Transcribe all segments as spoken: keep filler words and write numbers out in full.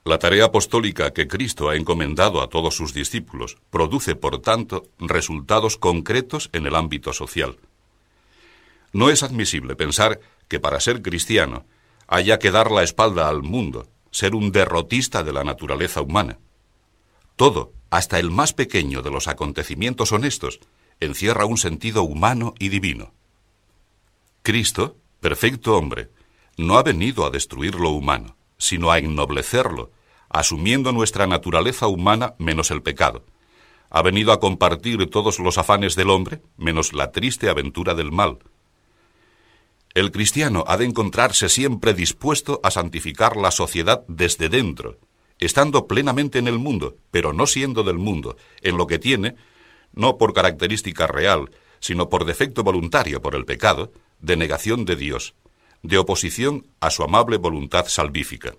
La tarea apostólica que Cristo ha encomendado a todos sus discípulos produce, por tanto, resultados concretos en el ámbito social. No es admisible pensar que para ser cristiano haya que dar la espalda al mundo, ser un derrotista de la naturaleza humana. Todo, hasta el más pequeño de los acontecimientos honestos, encierra un sentido humano y divino. Cristo, perfecto hombre, no ha venido a destruir lo humano, sino a ennoblecerlo, asumiendo nuestra naturaleza humana menos el pecado. Ha venido a compartir todos los afanes del hombre, menos la triste aventura del mal. El cristiano ha de encontrarse siempre dispuesto a santificar la sociedad desde dentro, estando plenamente en el mundo, pero no siendo del mundo, en lo que tiene, no por característica real, sino por defecto voluntario por el pecado, de negación de Dios, de oposición a su amable voluntad salvífica.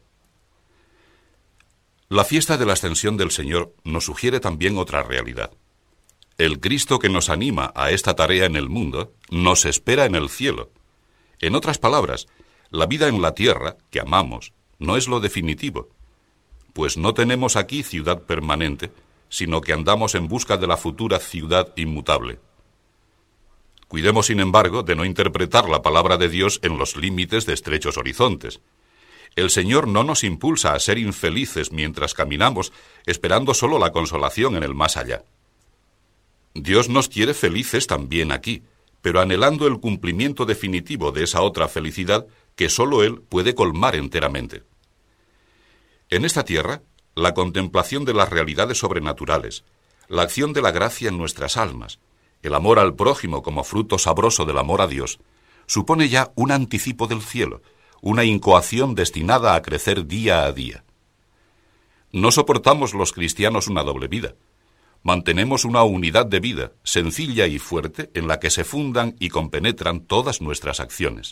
La fiesta de la Ascensión del Señor nos sugiere también otra realidad. El Cristo que nos anima a esta tarea en el mundo nos espera en el cielo. En otras palabras, la vida en la tierra, que amamos, no es lo definitivo, pues no tenemos aquí ciudad permanente, sino que andamos en busca de la futura ciudad inmutable. Cuidemos, sin embargo, de no interpretar la palabra de Dios en los límites de estrechos horizontes. El Señor no nos impulsa a ser infelices mientras caminamos, esperando solo la consolación en el más allá. Dios nos quiere felices también aquí, pero anhelando el cumplimiento definitivo de esa otra felicidad que solo Él puede colmar enteramente. En esta tierra, la contemplación de las realidades sobrenaturales, la acción de la gracia en nuestras almas, el amor al prójimo como fruto sabroso del amor a Dios, supone ya un anticipo del cielo, una incoación destinada a crecer día a día. No soportamos los cristianos una doble vida. Mantenemos una unidad de vida, sencilla y fuerte, en la que se fundan y compenetran todas nuestras acciones.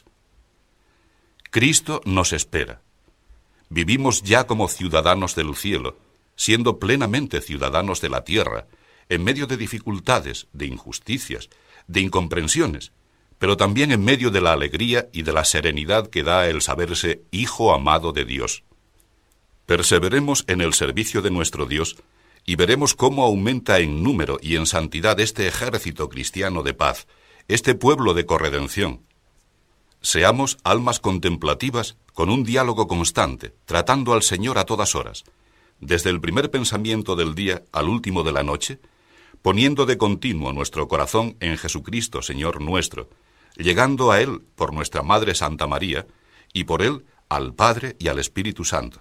Cristo nos espera. Vivimos ya como ciudadanos del cielo, siendo plenamente ciudadanos de la tierra, en medio de dificultades, de injusticias, de incomprensiones, pero también en medio de la alegría y de la serenidad que da el saberse hijo amado de Dios. Perseveremos en el servicio de nuestro Dios y veremos cómo aumenta en número y en santidad este ejército cristiano de paz, este pueblo de corredención. Seamos almas contemplativas con un diálogo constante, tratando al Señor a todas horas, desde el primer pensamiento del día al último de la noche, poniendo de continuo nuestro corazón en Jesucristo, Señor nuestro, llegando a Él por nuestra Madre Santa María, y por Él al Padre y al Espíritu Santo.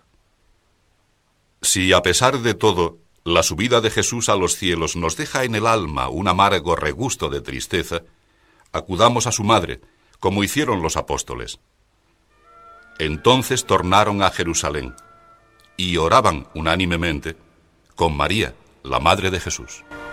Si, a pesar de todo, la subida de Jesús a los cielos nos deja en el alma un amargo regusto de tristeza, acudamos a su Madre, como hicieron los apóstoles. Entonces tornaron a Jerusalén, y oraban unánimemente con María, la Madre de Jesús.